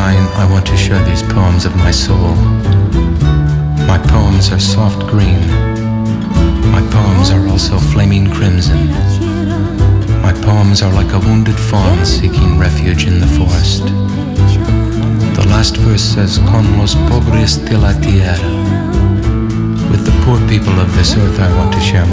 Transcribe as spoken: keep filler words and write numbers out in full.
nine, I want to share these poems of my soul. My poems are soft green. My poems are also flaming crimson. My poems are like a wounded fawn seeking refuge in the forest. The last verse says, Con los pobres de la tierra. With the poor people of this earth, I want to share